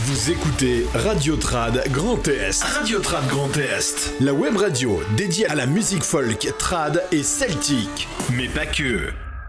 Vous écoutez Radio Trad Grand Est. Radio Trad Grand Est. La web radio dédiée à la musique folk, trad et celtique. Mais pas que.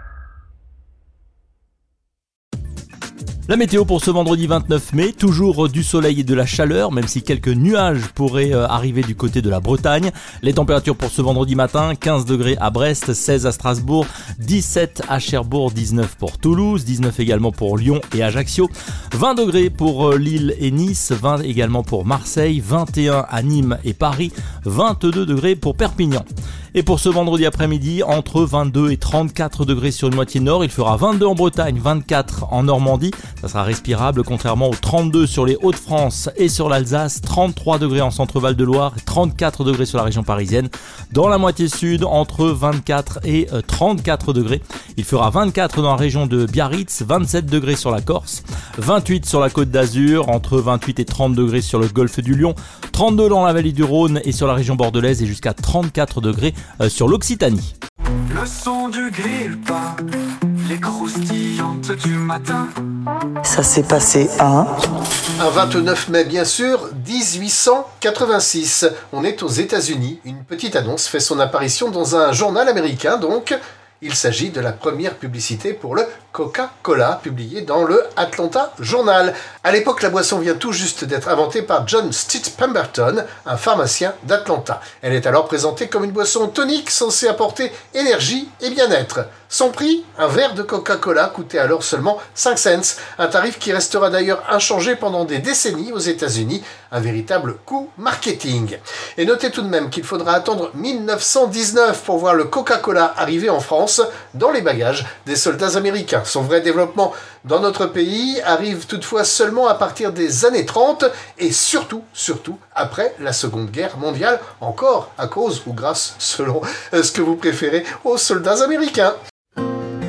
La météo pour ce vendredi 29 mai, toujours du soleil et de la chaleur, même si quelques nuages pourraient arriver du côté de la Bretagne. Les températures pour ce vendredi matin, 15 degrés à Brest, 16 à Strasbourg, 17 à Cherbourg, 19 pour Toulouse, 19 également pour Lyon et Ajaccio, 20 degrés pour Lille et Nice, 20 également pour Marseille, 21 à Nîmes et Paris, 22 degrés pour Perpignan. Et pour ce vendredi après-midi, entre 22 et 34 degrés sur une moitié nord, il fera 22 en Bretagne, 24 en Normandie. Ça sera respirable, contrairement aux 32 sur les Hauts-de-France et sur l'Alsace, 33 degrés en centre-Val de Loire, 34 degrés sur la région parisienne. Dans la moitié sud, entre 24 et 34 degrés. Il fera 24 dans la région de Biarritz, 27 degrés sur la Corse, 28 sur la Côte d'Azur, entre 28 et 30 degrés sur le golfe du Lion, 32 dans la vallée du Rhône et sur la région bordelaise et jusqu'à 34 degrés sur l'Occitanie. Le son du grille-pain, les croustillantes du matin. Ça s'est passé un 29 mai, bien sûr, 1886. On est aux États-Unis. Une petite annonce fait son apparition dans un journal américain, donc. Il s'agit de la première publicité pour le Coca-Cola, publiée dans le Atlanta Journal. À l'époque, la boisson vient tout juste d'être inventée par John Stitt Pemberton, un pharmacien d'Atlanta. Elle est alors présentée comme une boisson tonique censée apporter énergie et bien-être. Son prix, un verre de Coca-Cola, coûtait alors seulement 5 cents, un tarif qui restera d'ailleurs inchangé pendant des décennies aux États-Unis, un véritable coup marketing. Et notez tout de même qu'il faudra attendre 1919 pour voir le Coca-Cola arriver en France dans les bagages des soldats américains. Son vrai développement dans notre pays arrive toutefois seulement à partir des années 30 et surtout après la Seconde Guerre mondiale, encore à cause ou grâce, selon ce que vous préférez, aux soldats américains.